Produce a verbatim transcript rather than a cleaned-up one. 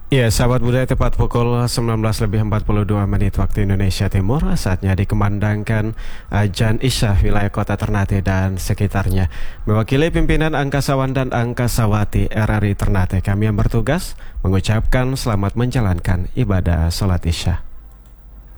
Ya, sahabat budaya, tepat pukul sembilan belas lebih empat puluh dua menit waktu Indonesia Timur, saatnya dikumandangkan azan Isya wilayah kota Ternate dan sekitarnya. Mewakili pimpinan Angkasawan dan Angkasawati R R I Ternate, kami yang bertugas mengucapkan selamat menjalankan ibadah sholat Isya.